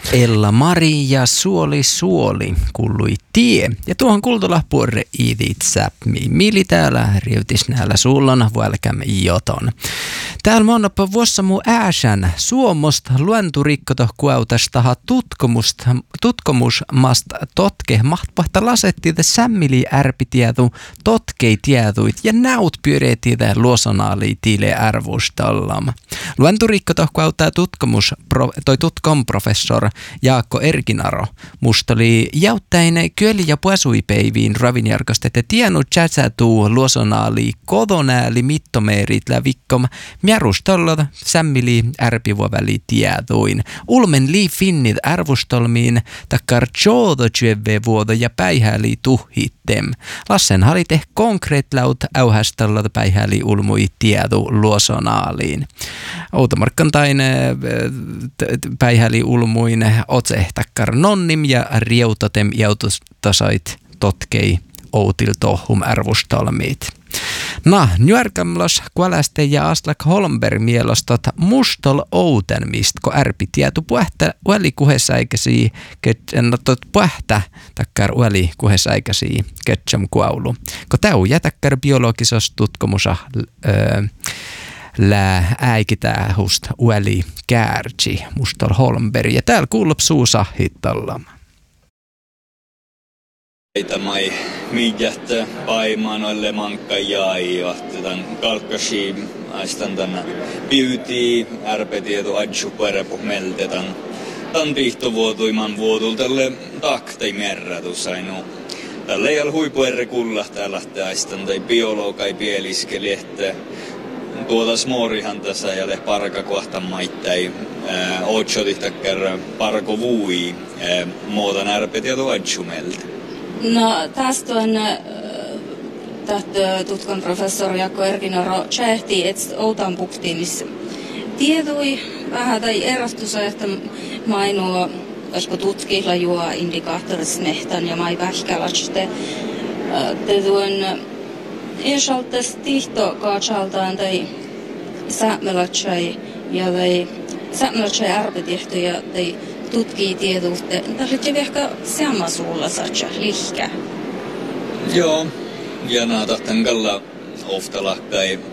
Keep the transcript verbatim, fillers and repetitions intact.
Ella Maria Suoli Suoli kuului tie. Ja tuohon kultola puolre iidit säpmi. Mili täällä riutis näillä sullona vuelkämme joton. Täällä monoppa vuossa muu ääsän suomosta luenturikkoto kuautastaha tutkomusta tutkomusmasta totke mahtpahta lasetti te sämmili ärpitietu totkei tietuit ja näut pyöreeti te luosonaali tiile arvustallama. Luenturikkoto kuautaa tutkomus toi tutkom professor Jaakko Erkinaro musta oli jäyttäinen kyöli ja puasuipeiviin ravinjarkosta, että tiennyt tjätsätuu luosonaali kodonääli mittomeerit lävikkom mjärustollat sämmili ärpivua väli tietuin. Ulmen lii finnit arvustolmiin takkar tjoodotyöve vuodo ja päihäli tuhittem. Lassen halite konkreetlaut auhastallat päihäli ulmui tiedu luosonaaliin. Outomarkkantain päihäli ulmuin otse takkar nonnim ja rieutotem joutustasait totkei outil tohum arvustolmiit. Na, nyörkämlos kualaste ja Aslak Holmberg mielostot mustol outen mistko ärpi tietu puhta ueli kuhesäikäsi ketsennotot puhta takkar ueli kuhesäikäsi ketsam kuaulu. Ko täu jätäkkär biologisos tutkomusa öö, lää äikitäähust ueli käärtsi mustol Holmberg ja täällä kuulup suusa hittalla. Mai miijättö paimanoille mankka jäi tämän kalkkasi aistan tänä beauty ärpetieto adju perepu meltetan tan tihtovuotuiman vuotul tälle taktai merratus ainu tälle ei ole huipuerre kulla täällä aistan tai biologai pieliskeli että tuota smoorihan tässä ja le parka kohta maittai otsotihtakkar parko vui muutan ärpetieto adju melte. No tästä on tästä tutkon professori Jaakko Erkinaro tjähti, että outan puktiin, missä tietui vähän tai erostusa, että mainuu, koska tutkilla juo indikaattoris mehtan ja mai vähkälätste. Te tuon esaltas tihto kaatsaltaan tai säämelatsai ja tai säämelatsai ärpetihtoja tai tutkii tietuutta. Tällä on ehkä sama suulla satsa lihkä. Joo, ja nää tahtan kalla ofta lahkai